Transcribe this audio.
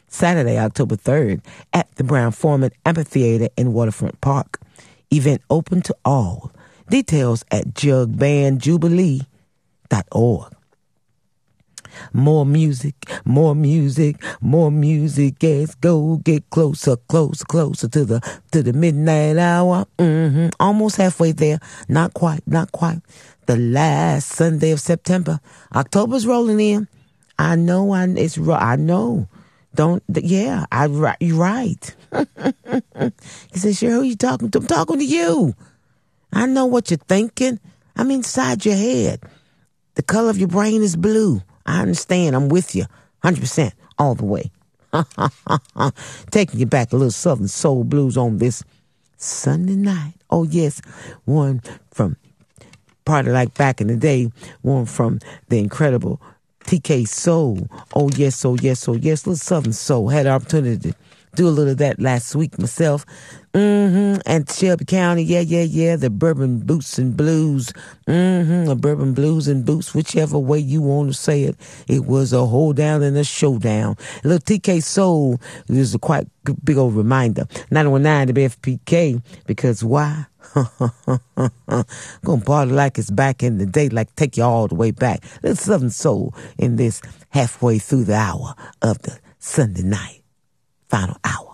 Saturday, October 3rd, at the Brown-Forman Amphitheater in Waterfront Park. Event open to all. Details at jugbandjubilee.org. More music, more music, more music. Let's go get closer, closer, closer to the midnight hour. Almost halfway there. Not quite, not quite. The last Sunday of September. October's rolling in. I know. You're right. He said, "Sure, who you talking to?" I'm talking to you. I know what you're thinking. I'm inside your head. The color of your brain is blue. I understand. I'm with you 100% all the way. Taking you back a little Southern Soul Blues on this Sunday night. Oh, yes. One from Party Like Back in the Day. One from the incredible TK Soul. Oh, yes, oh, yes, oh, yes. Little Southern Soul. Had the opportunity to do a little of that last week myself. And Shelby County, yeah. The Bourbon Boots and Blues. The Bourbon Blues and Boots, whichever way you want to say it. It was a hold down and a showdown. A little TK Soul is a quite big old reminder. 919 WFPK, because why? Gonna party like it's back in the day, like take you all the way back. Little Southern Soul in this halfway through the hour of the Sunday night. Final hour.